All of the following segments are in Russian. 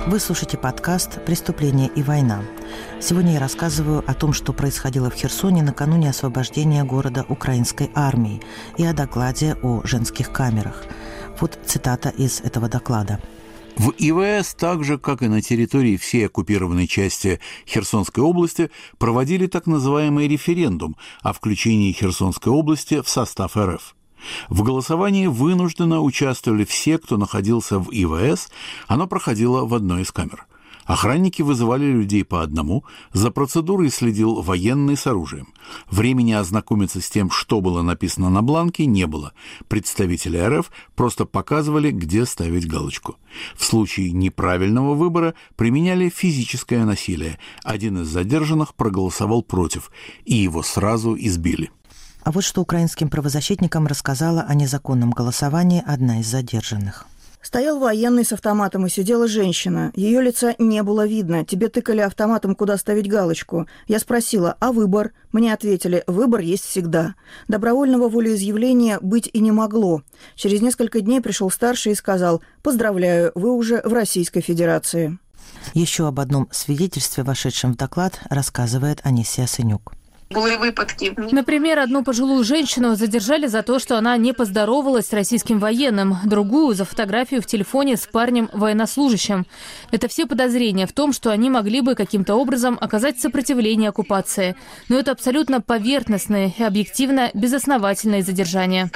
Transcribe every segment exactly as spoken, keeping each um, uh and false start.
Вы слушаете подкаст «Преступление и война». Сегодня я рассказываю о том, что происходило в Херсоне накануне освобождения города украинской армией, и о докладе о женских камерах. Вот цитата из этого доклада. В ИВС, так же, как и на территории всей оккупированной части Херсонской области, проводили так называемый референдум о включении Херсонской области в состав РФ. В голосовании вынужденно участвовали все, кто находился в ИВС, оно проходило в одной из камер. Охранники вызывали людей по одному, за процедурой следил военный с оружием. Времени ознакомиться с тем, что было написано на бланке, не было. Представители РФ просто показывали, где ставить галочку. В случае неправильного выбора применяли физическое насилие. Один из задержанных проголосовал против, и его сразу избили. А вот что украинским правозащитникам рассказала о незаконном голосовании одна из задержанных. Стоял военный с автоматом, и сидела женщина. Ее лица не было видно. Тебе тыкали автоматом, куда ставить галочку. Я спросила, а выбор? Мне ответили, выбор есть всегда. Добровольного волеизъявления быть и не могло. Через несколько дней пришел старший и сказал, поздравляю, вы уже в Российской Федерации. Еще об одном свидетельстве, вошедшем в доклад, рассказывает Анисия Сынюк. Например, одну пожилую женщину задержали за то, что она не поздоровалась с российским военным, другую за фотографию в телефоне с парнем-военнослужащим. Это все подозрения в том, что они могли бы каким-то образом оказать сопротивление оккупации. Но это абсолютно поверхностные и объективно безосновательные задержания.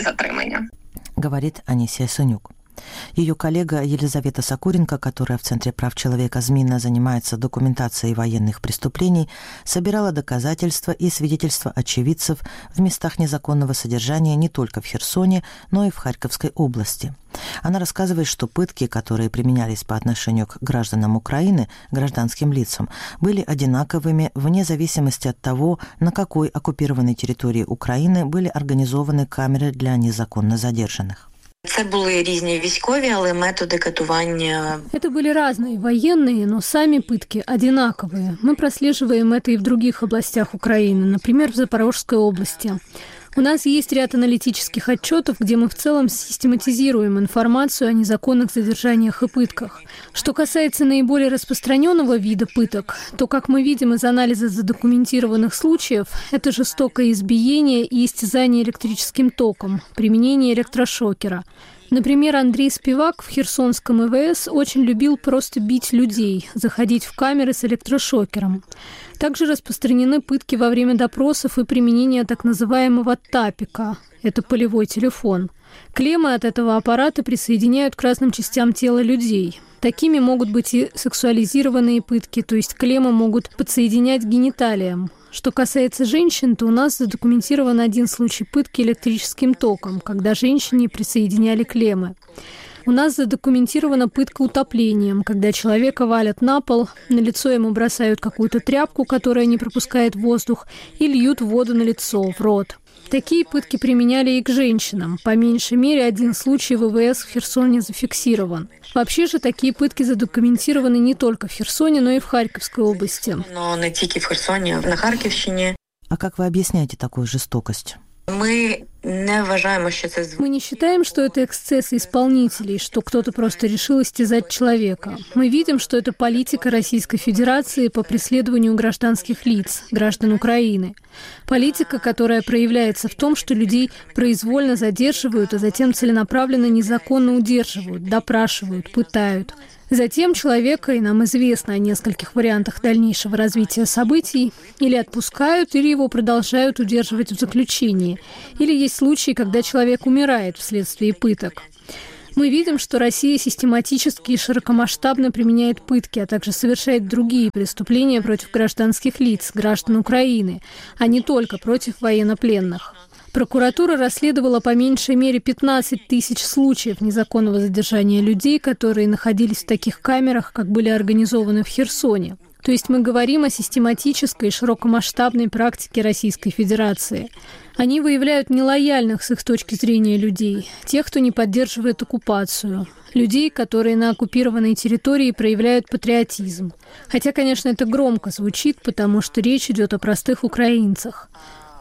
Говорит Анисия Сынюк. Ее коллега Елизавета Сокуренко, которая в Центре прав человека ЗМИНа занимается документацией военных преступлений, собирала доказательства и свидетельства очевидцев в местах незаконного содержания не только в Херсоне, но и в Харьковской области. Она рассказывает, что пытки, которые применялись по отношению к гражданам Украины, гражданским лицам, были одинаковыми вне зависимости от того, на какой оккупированной территории Украины были организованы камеры для незаконно задержанных. Это были разные військові, але методи катування. Это были разные военные, но сами пытки одинаковые. Мы прослеживаем это и в других областях Украины, например, в Запорожской области. У нас есть ряд аналитических отчетов, где мы в целом систематизируем информацию о незаконных задержаниях и пытках. Что касается наиболее распространенного вида пыток, то, как мы видим из анализа задокументированных случаев, это жестокое избиение и истязание электрическим током, применение электрошокера. Например, Андрей Спивак в Херсонском ИВС очень любил просто бить людей, заходить в камеры с электрошокером. Также распространены пытки во время допросов и применение так называемого тапика. Это полевой телефон. Клеммы от этого аппарата присоединяют к разным частям тела людей. Такими могут быть и сексуализированные пытки, то есть клеммы могут подсоединять к гениталиям. Что касается женщин, то у нас задокументирован один случай пытки электрическим током, когда женщине присоединяли клеммы. У нас задокументирована пытка утоплением, когда человека валят на пол, на лицо ему бросают какую-то тряпку, которая не пропускает воздух, и льют воду на лицо, в рот. Такие пытки применяли и к женщинам. По меньшей мере, один случай в ИВС в Херсоне зафиксирован. Вообще же такие пытки задокументированы не только в Херсоне, но и в Харьковской области. Но не только в Херсоне, на Харьковщине. А как вы объясняете такую жестокость? Мы не вважаємо, що це... Мы не считаем, что это эксцессы исполнителей, что кто-то просто решил истязать человека. Мы видим, что это политика Российской Федерации по преследованию гражданских лиц, граждан Украины. Политика, которая проявляется в том, что людей произвольно задерживают, а затем целенаправленно незаконно удерживают, допрашивают, пытают. Затем человека, и нам известно о нескольких вариантах дальнейшего развития событий, или отпускают, или его продолжают удерживать в заключении. Или есть случаи, когда человек умирает вследствие пыток. Мы видим, что Россия систематически и широкомасштабно применяет пытки, а также совершает другие преступления против гражданских лиц, граждан Украины, а не только против военнопленных. Прокуратура расследовала по меньшей мере пятнадцать тысяч случаев незаконного задержания людей, которые находились в таких камерах, как были организованы в Херсоне. То есть мы говорим о систематической и широкомасштабной практике Российской Федерации. Они выявляют нелояльных с их точки зрения людей, тех, кто не поддерживает оккупацию, людей, которые на оккупированной территории проявляют патриотизм. Хотя, конечно, это громко звучит, потому что речь идет о простых украинцах.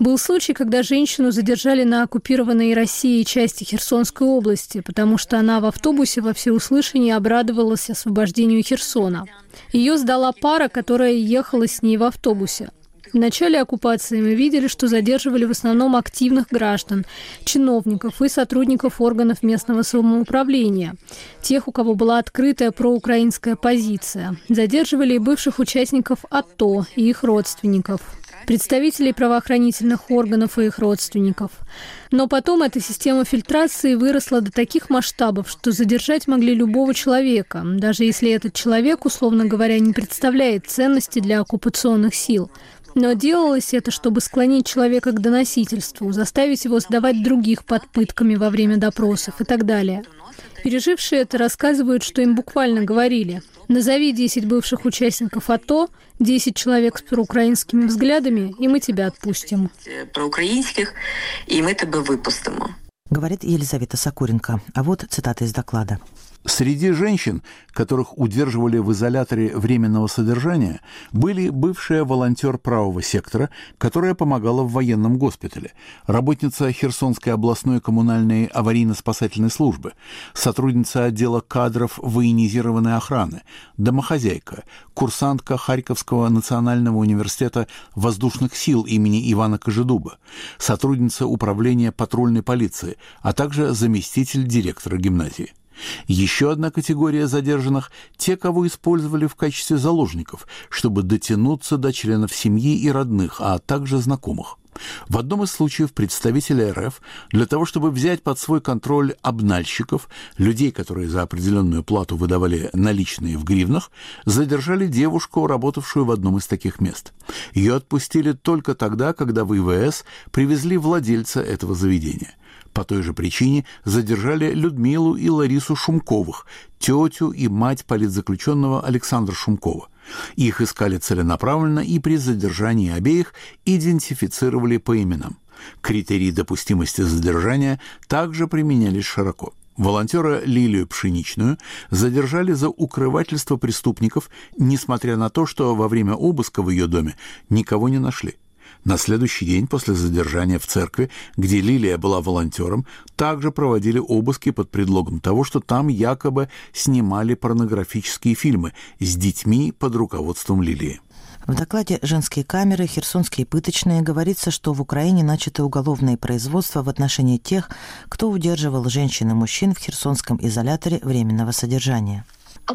Был случай, когда женщину задержали на оккупированной Россией части Херсонской области, потому что она в автобусе во всеуслышание обрадовалась освобождению Херсона. Ее сдала пара, которая ехала с ней в автобусе. В начале оккупации мы видели, что задерживали в основном активных граждан, чиновников и сотрудников органов местного самоуправления, тех, у кого была открытая проукраинская позиция. Задерживали и бывших участников АТО и их родственников, представителей правоохранительных органов и их родственников. Но потом эта система фильтрации выросла до таких масштабов, что задержать могли любого человека, даже если этот человек, условно говоря, не представляет ценности для оккупационных сил. Но делалось это, чтобы склонить человека к доносительству, заставить его сдавать других под пытками во время допросов и так далее. Пережившие это рассказывают, что им буквально говорили: «Назови десять бывших участников АТО, десять человек с проукраинскими взглядами, и мы тебя отпустим». Проукраинских, и мы тебя выпустим. Говорит Елизавета Сокуренко. А вот цитата из доклада. Среди женщин, которых удерживали в изоляторе временного содержания, были бывшая волонтер правого сектора, которая помогала в военном госпитале, работница Херсонской областной коммунальной аварийно-спасательной службы, сотрудница отдела кадров военизированной охраны, домохозяйка, курсантка Харьковского национального университета воздушных сил имени Ивана Кожедуба, сотрудница управления патрульной полиции, а также заместитель директора гимназии. Еще одна категория задержанных – те, кого использовали в качестве заложников, чтобы дотянуться до членов семьи и родных, а также знакомых. В одном из случаев представители РФ для того, чтобы взять под свой контроль обнальщиков, людей, которые за определенную плату выдавали наличные в гривнах, задержали девушку, работавшую в одном из таких мест. Ее отпустили только тогда, когда в ИВС привезли владельца этого заведения. По той же причине задержали Людмилу и Ларису Шумковых, тетю и мать политзаключенного Александра Шумкова. Их искали целенаправленно и при задержании обеих идентифицировали по именам. Критерии допустимости задержания также применялись широко. Волонтера Лилию Пшеничную задержали за укрывательство преступников, несмотря на то, что во время обыска в ее доме никого не нашли. На следующий день после задержания в церкви, где Лилия была волонтером, также проводили обыски под предлогом того, что там якобы снимали порнографические фильмы с детьми под руководством Лилии. В докладе «Женские камеры. Херсонские пыточные» говорится, что в Украине начаты уголовные производства в отношении тех, кто удерживал женщин и мужчин в херсонском изоляторе временного содержания.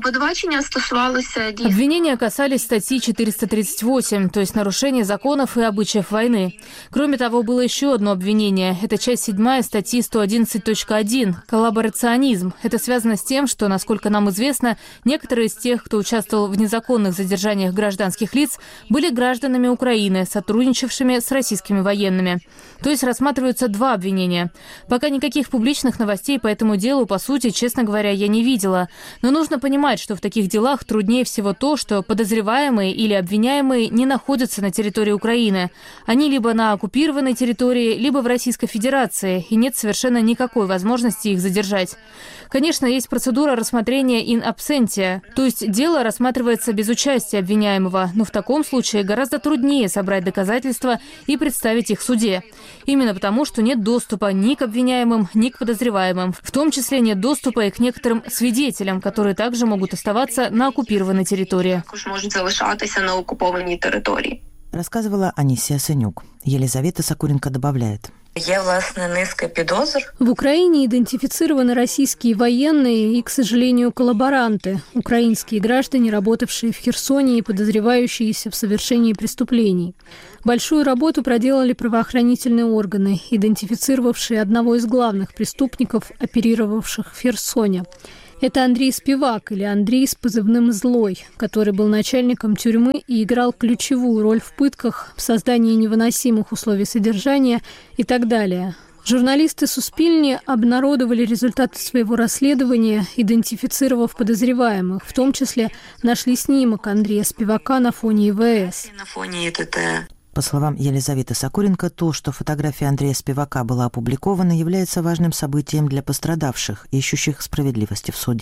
Обвинения касались статьи четыреста тридцать восемь, то есть нарушение законов и обычаев войны. Кроме того, было еще одно обвинение. Это часть седьмая статьи сто одиннадцать точка один – коллаборационизм. Это связано с тем, что, насколько нам известно, некоторые из тех, кто участвовал в незаконных задержаниях гражданских лиц, были гражданами Украины, сотрудничавшими с российскими военными. То есть рассматриваются два обвинения. Пока никаких публичных новостей по этому делу, по сути, честно говоря, я не видела. Но нужно понимать, что в таких делах труднее всего то, что подозреваемые или обвиняемые не находятся на территории Украины. Они либо на оккупированной территории, либо в Российской Федерации, и нет совершенно никакой возможности их задержать. Конечно, есть процедура рассмотрения in absentia, то есть дело рассматривается без участия обвиняемого, но в таком случае гораздо труднее собрать доказательства и представить их в суде. Именно потому, что нет доступа ни к обвиняемым, ни к подозреваемым. В том числе нет доступа и к некоторым свидетелям, которые также могут оставаться на оккупированной территории. Можуть залишатися на окупованій території. Рассказывала Анисия Сынюк. Елизавета Сокуренко добавляет. Є, власне, низка підозр. В Украине идентифицированы российские военные и, к сожалению, коллаборанты, украинские граждане, работавшие в Херсоне и подозревающиеся в совершении преступлений. Большую работу проделали правоохранительные органы, идентифицировавшие одного из главных преступников, оперировавших в Херсоне. Это Андрей Спивак, или Андрей с позывным «Злой», который был начальником тюрьмы и играл ключевую роль в пытках, в создании невыносимых условий содержания и так далее. Журналисты Суспильни обнародовали результаты своего расследования, идентифицировав подозреваемых, в том числе нашли снимок Андрея Спивака на фоне ИВС. На фоне ИТТ. По словам Елизаветы Сокуренко, то, что фотография Андрея Спивака была опубликована, является важным событием для пострадавших, ищущих справедливости в суде.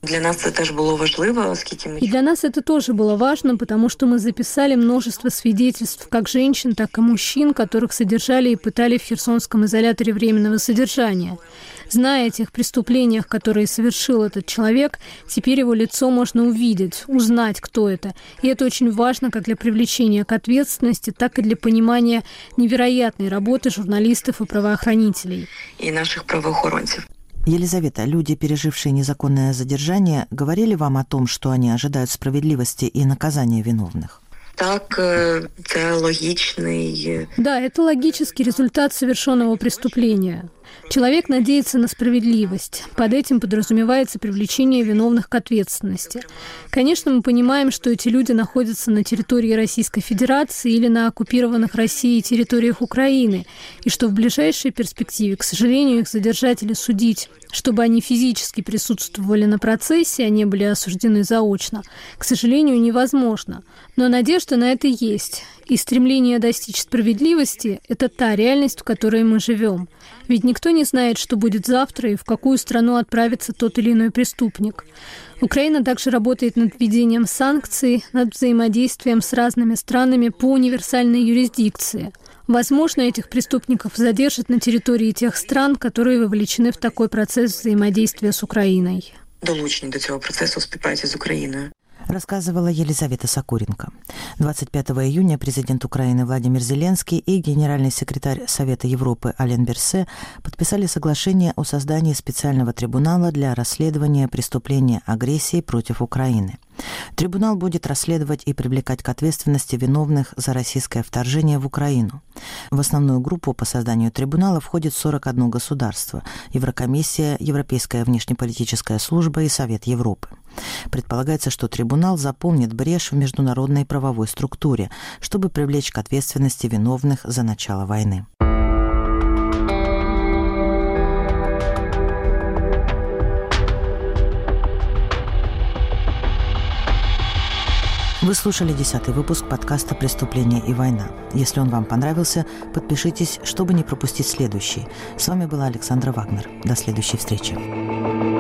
Для нас це теж було важливо, оскільки мы... И для нас это тоже было важно, потому что мы записали множество свидетельств как женщин, так и мужчин, которых содержали и пытали в Херсонском изоляторе временного содержания. Зная о тех преступлениях, которые совершил этот человек, теперь его лицо можно увидеть, узнать, кто это. И это очень важно как для привлечения к ответственности, так и для понимания невероятной работы журналистов и правоохранителей. И наших правоохранцев. Елизавета, люди, пережившие незаконное задержание, говорили вам о том, что они ожидают справедливости и наказания виновных? Так, это логичный... Да, это логический результат совершенного преступления. Человек надеется на справедливость. Под этим подразумевается привлечение виновных к ответственности. Конечно, мы понимаем, что эти люди находятся на территории Российской Федерации или на оккупированных Россией территориях Украины, и что в ближайшей перспективе, к сожалению, их задержать или судить, чтобы они физически присутствовали на процессе, а не были осуждены заочно, к сожалению, невозможно. Но надежда на это есть. И стремление достичь справедливости – это та реальность, в которой мы живем. Ведь никто не знает, что будет завтра и в какую страну отправится тот или иной преступник. Украина также работает над введением санкций, над взаимодействием с разными странами по универсальной юрисдикции. Возможно, этих преступников задержат на территории тех стран, которые вовлечены в такой процесс взаимодействия с Украиной. Долучені до цього процесу співпраці з Україною. Рассказывала Елизавета Сокуренко. двадцать пятого июня президент Украины Владимир Зеленский и генеральный секретарь Совета Европы Ален Берсе подписали соглашение о создании специального трибунала для расследования преступления агрессии против Украины. Трибунал будет расследовать и привлекать к ответственности виновных за российское вторжение в Украину. В основную группу по созданию трибунала входит сорок одно государство – Еврокомиссия, Европейская внешнеполитическая служба и Совет Европы. Предполагается, что трибунал заполнит брешь в международной правовой структуре, чтобы привлечь к ответственности виновных за начало войны. Вы слушали десятый выпуск подкаста «Преступление и война». Если он вам понравился, подпишитесь, чтобы не пропустить следующий. С вами была Александра Вагнер. До следующей встречи.